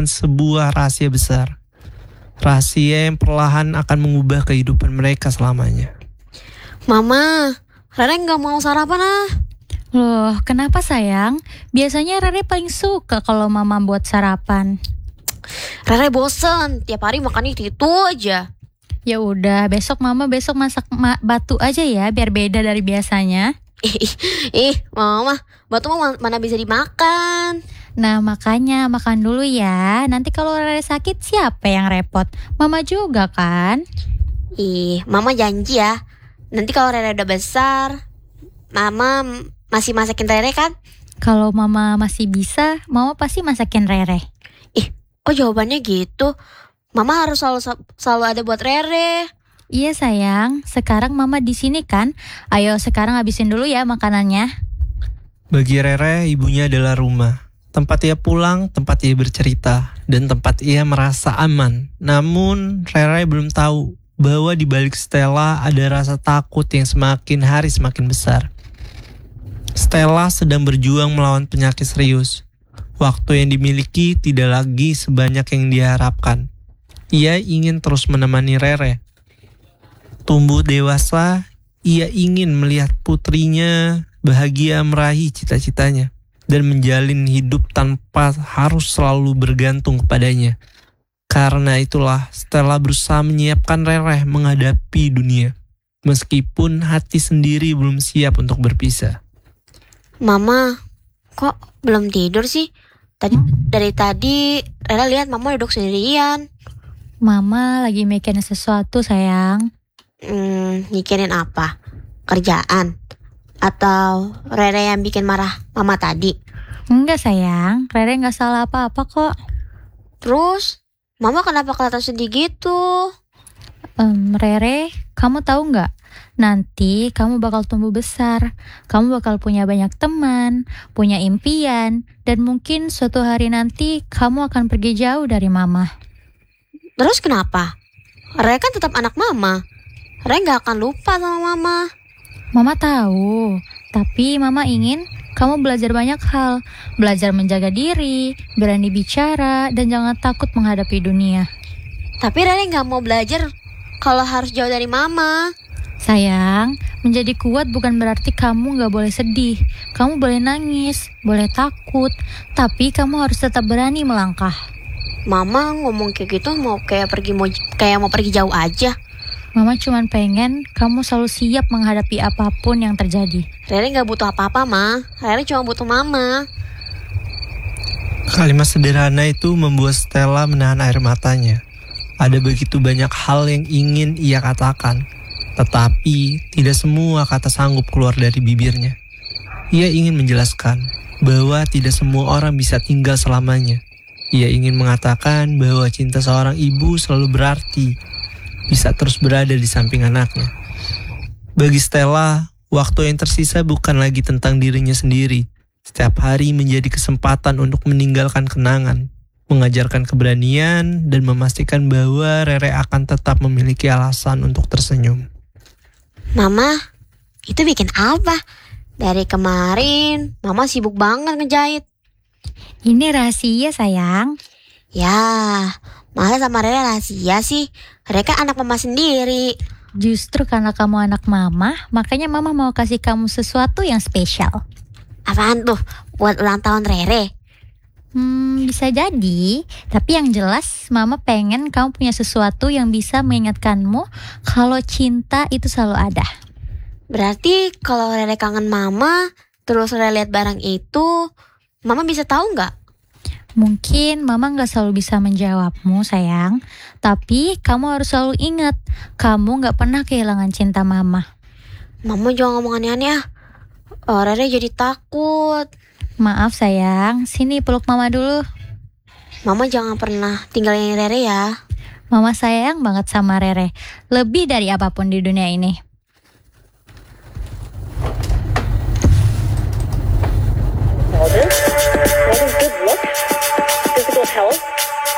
menyimpan sebuah rahasia besar. Rahasia yang perlahan akan mengubah kehidupan mereka selamanya. Mama, Rere gak mau sarapan ah. Loh, kenapa sayang? Biasanya Rere paling suka kalau mama buat sarapan. Rere bosen, tiap hari makan itu aja. Ya udah, besok masak batu aja ya, biar beda dari biasanya. Mama, batu mana bisa dimakan. Nah makanya makan dulu ya. Nanti kalau Rere sakit siapa yang repot? Mama juga kan? Mama janji ya. Nanti kalau Rere udah besar, Mama masih masakin Rere kan? Kalau mama masih bisa, mama pasti masakin Rere. Kok jawabannya gitu? Mama harus selalu ada buat Rere. Iya sayang, sekarang mama di sini kan. Ayo sekarang habisin dulu ya makanannya. Bagi Rere, ibunya adalah rumah. Tempat ia pulang, tempat ia bercerita, dan tempat ia merasa aman. Namun, Rere belum tahu bahwa di balik Stella ada rasa takut yang semakin hari semakin besar. Stella sedang berjuang melawan penyakit serius. Waktu yang dimiliki tidak lagi sebanyak yang diharapkan. Ia ingin terus menemani Rere. Tumbuh dewasa, ia ingin melihat putrinya bahagia meraih cita-citanya dan menjalin hidup tanpa harus selalu bergantung kepadanya. Karena itulah Stella berusaha menyiapkan Rere menghadapi dunia, meskipun hati sendiri belum siap untuk berpisah. Mama, kok belum tidur sih? Dari tadi Rere lihat Mama duduk sendirian. Mama lagi mikirin sesuatu sayang. Mikirin apa? Kerjaan? Atau Rere yang bikin marah Mama tadi? Enggak sayang, Rere gak salah apa-apa kok. Terus Mama kenapa kelihatan sedih gitu? Rere, kamu tahu gak? Nanti kamu bakal tumbuh besar. Kamu bakal punya banyak teman, punya impian, dan mungkin suatu hari nanti kamu akan pergi jauh dari mama. Terus kenapa? Rere kan tetap anak Mama. Rere gak akan lupa sama Mama. Mama tahu, tapi Mama ingin kamu belajar banyak hal. Belajar menjaga diri, berani bicara, dan jangan takut menghadapi dunia. Tapi Rere gak mau belajar kalau harus jauh dari Mama. Sayang, menjadi kuat bukan berarti kamu gak boleh sedih. Kamu boleh nangis, boleh takut, tapi kamu harus tetap berani melangkah. Mama ngomong kayak gitu mau pergi jauh aja. Mama cuma pengen kamu selalu siap menghadapi apapun yang terjadi. Rere gak butuh apa-apa, Ma. Rere cuma butuh Mama. Kalimat sederhana itu membuat Stella menahan air matanya. Ada begitu banyak hal yang ingin ia katakan, tetapi tidak semua kata sanggup keluar dari bibirnya. Ia ingin menjelaskan bahwa tidak semua orang bisa tinggal selamanya. Ia ingin mengatakan bahwa cinta seorang ibu selalu berarti bisa terus berada di samping anaknya. Bagi Stella, waktu yang tersisa bukan lagi tentang dirinya sendiri. Setiap hari menjadi kesempatan untuk meninggalkan kenangan, mengajarkan keberanian, dan memastikan bahwa Rere akan tetap memiliki alasan untuk tersenyum. Mama, itu bikin apa? Dari kemarin, Mama sibuk banget ngejahit. Ini rahasia sayang. Ya, masa sama Rere rahasia sih? Rere kan anak Mama sendiri. Justru karena kamu anak mama, makanya mama mau kasih kamu sesuatu yang spesial. Apaan tuh? Buat ulang tahun Rere? Bisa jadi. Tapi yang jelas mama pengen kamu punya sesuatu yang bisa mengingatkanmu kalau cinta itu selalu ada. Berarti kalau Rere kangen Mama, terus Rere lihat barang itu, Mama bisa tahu nggak? Mungkin mama gak selalu bisa menjawabmu sayang, tapi kamu harus selalu ingat, kamu gak pernah kehilangan cinta mama. Mama jangan ngomong aneh-aneh ya. Rere jadi takut. Maaf sayang, sini peluk mama dulu. Mama jangan pernah tinggalin Rere ya. Mama sayang banget sama Rere, lebih dari apapun di dunia ini. What is good looks, physical health,